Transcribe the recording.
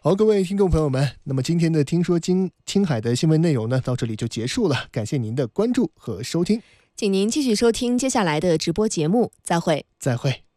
好，各位听众朋友们，那么今天的听说青海的新闻内容呢，到这里就结束了，感谢您的关注和收听， 请您继续收听接下来的直播节目，再会。 再会。